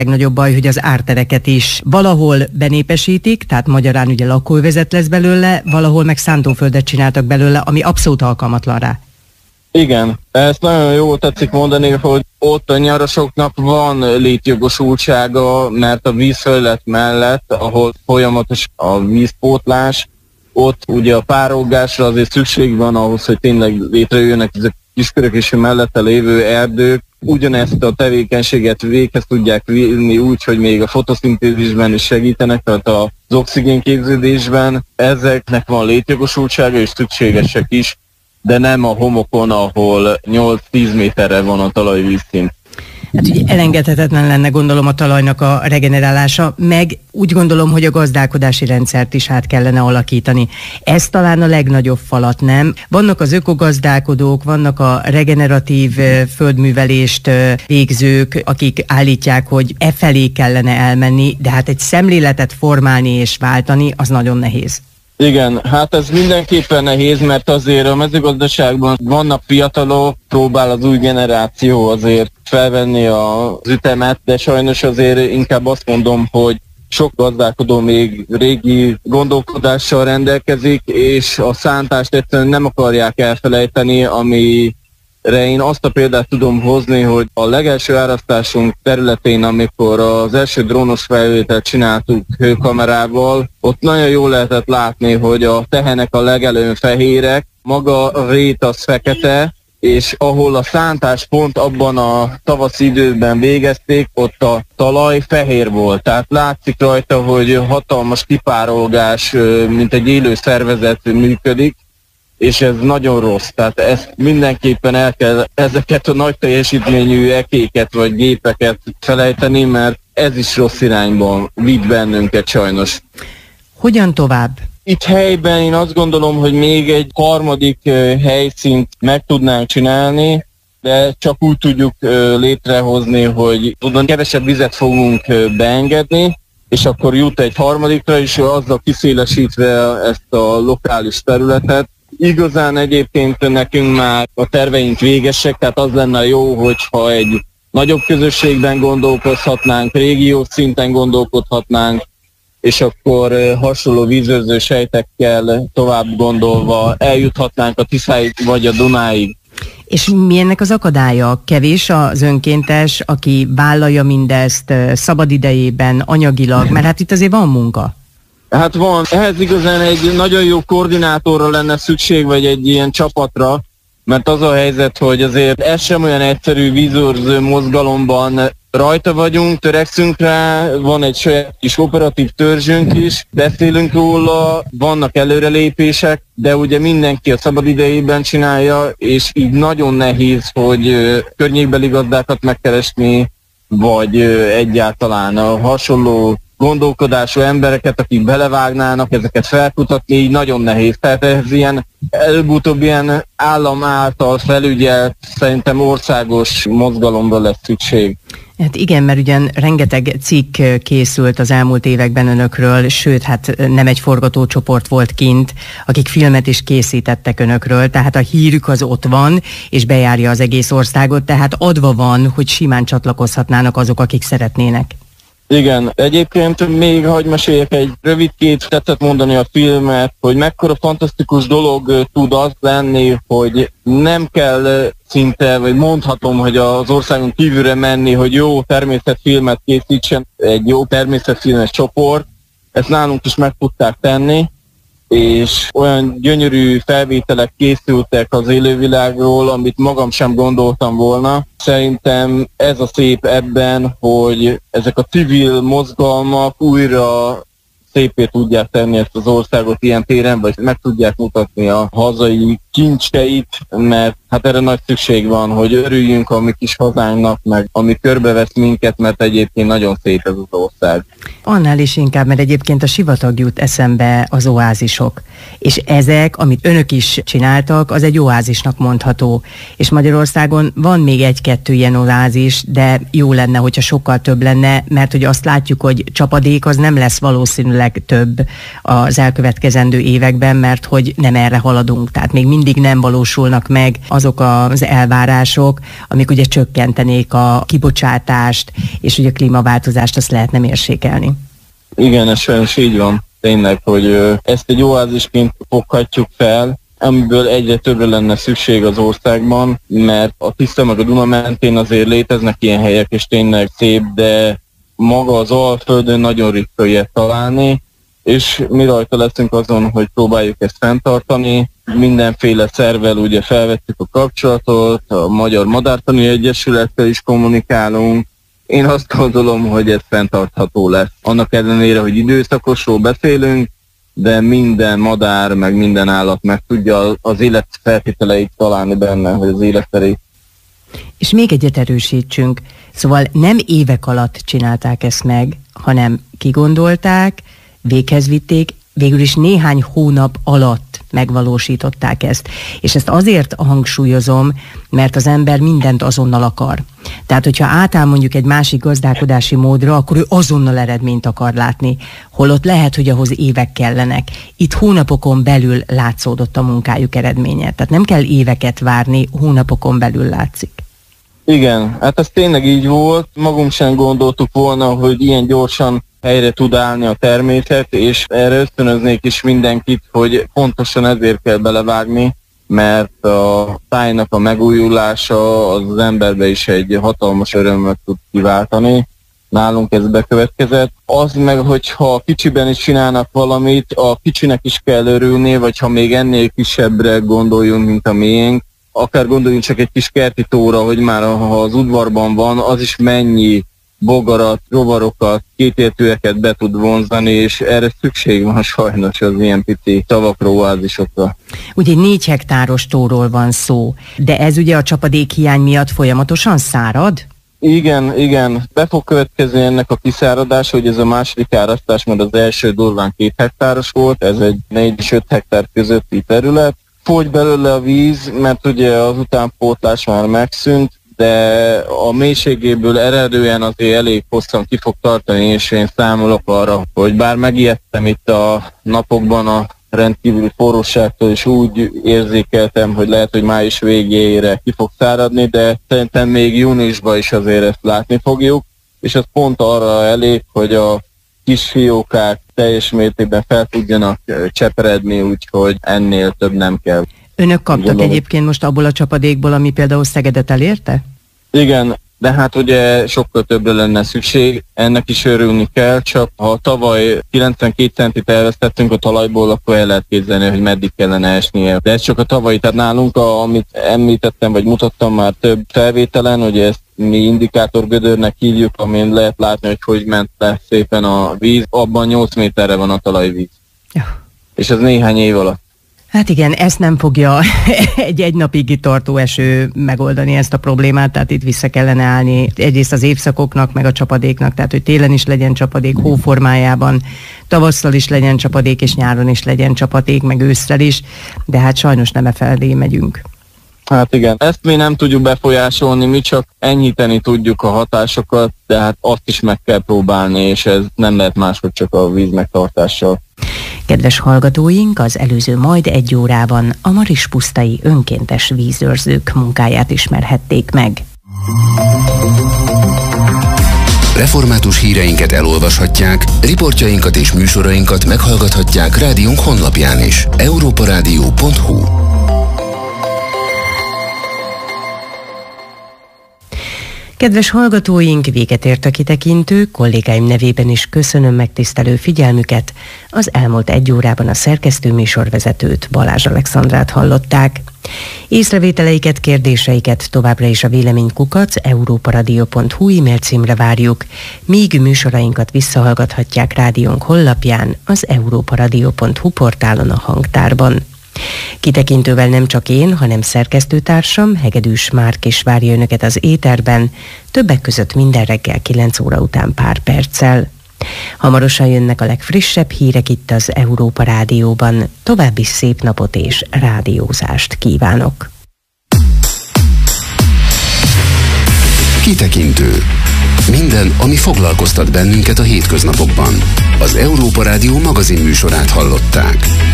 legnagyobb baj, hogy az ártereket is valahol benépesítik, tehát magyarán ugye lakóövezet lesz belőle, valahol meg szántóföldet csináltak belőle, ami abszolút alkalmatlan rá. Igen, ezt nagyon jól tetszik mondani, hogy ott a nyarasoknak van létjogosultsága, mert a vízfelület mellett, ahol folyamatos a vízpótlás, ott ugye a párolgásra azért szükség van ahhoz, hogy tényleg létrejöjjenek ezek kiskörök és a mellette lévő erdők. Ugyanezt a tevékenységet véghez tudják vinni úgy, hogy még a fotoszintézisben is segítenek, tehát az oxigénképződésben. Ezeknek van létjogosultsága és szükségesek is, de nem a homokon, ahol 8-10 méterre van a talajvízszint. Hát ugye elengedhetetlen lenne, gondolom, a talajnak a regenerálása, meg úgy gondolom, hogy a gazdálkodási rendszert is át kellene alakítani. Ez talán a legnagyobb falat, nem? Vannak az ökogazdálkodók, vannak a regeneratív földművelést végzők, akik állítják, hogy e felé kellene elmenni, de hát egy szemléletet formálni és váltani, az nagyon nehéz. Igen, hát ez mindenképpen nehéz, mert azért a mezőgazdaságban vannak fiatalok, próbál az új generáció azért felvenni az ütemet, de sajnos azért inkább azt mondom, hogy sok gazdálkodó még régi gondolkodással rendelkezik, és a szántást egyszerűen nem akarják elfelejteni, amire én azt a példát tudom hozni, hogy a legelső árasztásunk területén, amikor az első drónos felvételt csináltuk hőkamerával, ott nagyon jól lehetett látni, hogy a tehenek a legelőn fehérek, maga a rét az fekete, és ahol a szántást pont abban a tavaszi időben végezték, ott a talaj fehér volt. Tehát látszik rajta, hogy hatalmas kipárolgás, mint egy élő szervezet működik, és ez nagyon rossz. Tehát ezt mindenképpen el kell ezeket a nagy teljesítményű ekéket vagy gépeket felejteni, mert ez is rossz irányban vitt bennünket sajnos. Hogyan tovább? Itt helyben én azt gondolom, hogy még egy harmadik helyszínt meg tudnánk csinálni, de csak úgy tudjuk létrehozni, hogy onnan kevesebb vizet fogunk beengedni, és akkor jut egy harmadikra is, azzal kiszélesítve ezt a lokális területet. Igazán egyébként nekünk már a terveink végesek, tehát az lenne jó, hogyha egy nagyobb közösségben gondolkozhatnánk, régiós szinten gondolkodhatnánk, és akkor hasonló vízőrző sejtekkel tovább gondolva eljuthatnánk a Tiszáig vagy a Dunáig. És mi ennek az akadálya? Kevés az önkéntes, aki vállalja mindezt szabadidejében, anyagilag, mert hát itt azért van munka. Hát van, ehhez igazán egy nagyon jó koordinátorra lenne szükség, vagy egy ilyen csapatra, mert az a helyzet, hogy azért ez sem olyan egyszerű vízőrző mozgalomban rajta vagyunk, törekszünk rá, van egy saját kis operatív törzsünk is, beszélünk róla, vannak előrelépések, de ugye mindenki a szabadidejében csinálja, és így nagyon nehéz, hogy környékbeli gazdákat megkeresni, vagy egyáltalán a hasonló gondolkodású embereket, akik belevágnának, ezeket felkutatni, így nagyon nehéz. Tehát ez ilyen előbb-utóbb ilyen állam által felügyelt, szerintem országos mozgalomra lesz szükség. Hát igen, mert ugyan rengeteg cikk készült az elmúlt években önökről, sőt, hát nem egy forgatócsoport volt kint, akik filmet is készítettek önökről, tehát a hírük az ott van, és bejárja az egész országot, tehát adva van, hogy simán csatlakozhatnának azok, akik szeretnének. Igen, egyébként még hadd meséljek egy rövidkét, tetszett mondani a filmet, hogy mekkora fantasztikus dolog tud az lenni, hogy nem kell szinte, vagy mondhatom, hogy az országon kívülre menni, hogy jó természetfilmet készítsen egy jó természetfilmes csoport. Ezt nálunk is meg tudták tenni, és olyan gyönyörű felvételek készültek az élővilágról, amit magam sem gondoltam volna. Szerintem ez a szép ebben, hogy ezek a civil mozgalmak újra szépé tudják tenni ezt az országot ilyen téren, vagy meg tudják mutatni a hazai kincseit, mert hát erre nagy szükség van, hogy örüljünk a mi kis hazánknak, meg ami körbevesz minket, mert egyébként nagyon szép ez az ország. Annál is inkább, mert egyébként a sivatag jut eszembe az oázisok. És ezek, amit önök is csináltak, az egy oázisnak mondható. És Magyarországon van még egy-kettő ilyen oázis, de jó lenne, hogyha sokkal több lenne, mert hogy azt látjuk, hogy csapadék az nem lesz valószínűleg több az elkövetkezendő években, mert hogy nem erre haladunk. Tehát még mindig mindig nem valósulnak meg azok az elvárások, amik ugye csökkentenék a kibocsátást, és ugye a klímaváltozást azt lehetne mérsékelni. Igen, ez sajnos így van. Tényleg, hogy ezt egy oázisként foghatjuk fel, amiből egyre többre lenne szükség az országban, mert a Tisza meg a Duna mentén azért léteznek ilyen helyek, és tényleg szép, de maga az Alföldön nagyon ritka ilyet találni, és mi rajta leszünk azon, hogy próbáljuk ezt fenntartani. Mindenféle szervvel ugye felvettük a kapcsolatot, a Magyar Madártani Egyesülettel is kommunikálunk. Én azt gondolom, hogy ez fenntartható lesz. Annak ellenére, hogy időszakosról beszélünk, de minden madár, meg minden állat meg tudja az életfeltételeit találni benne, hogy az életterét. És még egyet erősítsünk. Szóval nem évek alatt csinálták ezt meg, hanem kigondolták, véghez vitték, végül is néhány hónap alatt megvalósították ezt. És ezt azért hangsúlyozom, mert az ember mindent azonnal akar. Tehát, hogyha átáll mondjuk egy másik gazdálkodási módra, akkor ő azonnal eredményt akar látni. Holott lehet, hogy ahhoz évek kellenek. Itt hónapokon belül látszódott a munkájuk eredménye. Tehát nem kell éveket várni, hónapokon belül látszik. Igen, hát ez tényleg így volt. Magunk sem gondoltuk volna, hogy ilyen gyorsan helyre tud állni a természet, és erre ösztönöznék is mindenkit, hogy pontosan ezért kell belevágni, mert a tájnak a megújulása az emberbe is egy hatalmas örömöt tud kiváltani. Nálunk ez bekövetkezett. Az meg, hogyha kicsiben is csinálnak valamit, a kicsinek is kell örülni, vagy ha még ennél kisebbre gondoljunk, mint a miénk, akár gondoljunk csak egy kis kerti tóra, hogy már ha az udvarban van, az is mennyi bogarat, rovarokat, kétértőeket be tud vonzani, és erre szükség van sajnos az ilyen pici tavakra, oázisokra. Ugye 4 hektáros tóról van szó, de ez ugye a csapadékhiány miatt folyamatosan szárad? Igen. Be fog következni ennek a kiszáradása, hogy ez a második árasztás, mert az első durván 2 hektáros volt, ez egy 4 és 5 hektár közötti terület. Fogy belőle a víz, mert ugye az utánpótlás már megszűnt, de a mélységéből eredően azért elég hosszan ki fog tartani, és én számolok arra, hogy bár megijedtem itt a napokban a rendkívüli forróságtól, és úgy érzékeltem, hogy lehet, hogy május végére ki fog száradni, de szerintem még júniusban is azért ezt látni fogjuk, és ez pont arra elég, hogy a kis fiókák teljes mértékben fel tudjanak cseperedni, úgyhogy ennél több nem kell. Önök kaptak egyébként most abból a csapadékból, ami például Szegedet elérte? Igen, de hát ugye sokkal többre lenne szükség, ennek is örülni kell, csak ha tavaly 92 centit elvesztettünk a talajból, akkor el lehet képzelni, hogy meddig kellene esnie. De ez csak a tavalyi, tehát nálunk, amit említettem, vagy mutattam már több felvételen, hogy ezt mi indikátorgödörnek hívjuk, amin lehet látni, hogy ment le szépen a víz, abban 8 méterre van a talajvíz. Ja. És ez néhány év alatt. Hát igen, ezt nem fogja egy napig tartó eső megoldani ezt a problémát, tehát itt vissza kellene állni egyrészt az évszakoknak, meg a csapadéknak, tehát hogy télen is legyen csapadék, hóformájában, tavasszal is legyen csapadék, és nyáron is legyen csapadék, meg ősszel is, de hát sajnos nem efelé megyünk. Hát igen, ezt mi nem tudjuk befolyásolni, mi csak enyhíteni tudjuk a hatásokat, de hát azt is meg kell próbálni, és ez nem lehet máshogy csak a víz megtartással. Kedves hallgatóink, az előző majd 1 órában a Marispusztai önkéntes vízőrzők munkáját ismerhették meg. Református híreinket elolvashatják, riportjainkat és műsorainkat meghallgathatják rádiónk honlapján is. europaradio.hu. Kedves hallgatóink, véget ért a kitekintő, kollégáim nevében is köszönöm megtisztelő figyelmüket. Az elmúlt 1 órában a szerkesztő műsorvezetőt, Balázs Alexandrát hallották. Észrevételeiket, kérdéseiket továbbra is a véleménykukac@europaradio.hu e-mail címre várjuk, míg műsorainkat visszahallgathatják rádiónk honlapján, az europaradio.hu portálon a hangtárban. Kitekintővel nem csak én, hanem szerkesztőtársam, Hegedűs Márk is várja önöket az éterben, többek között minden reggel 9 óra után pár perccel. Hamarosan jönnek a legfrissebb hírek itt az Európa Rádióban. További szép napot és rádiózást kívánok! Kitekintő. Minden, ami foglalkoztat bennünket a hétköznapokban. Az Európa Rádió magazin műsorát hallották.